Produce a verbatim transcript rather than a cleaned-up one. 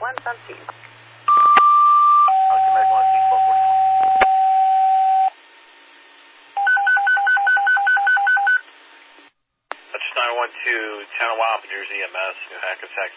one, Sunseas. Okay, Meg one, Sunseas, twelve forty-four. That's nine one two, Channel Wild, New Jersey E M S, New Hackensack.